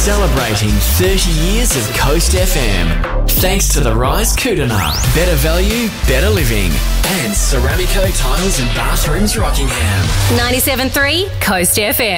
Celebrating 30 years of Coast FM. Thanks to the Rise Kootenai. Better value, better living. And Ceramico Tiles and Bathrooms Rockingham. 97.3 Coast FM.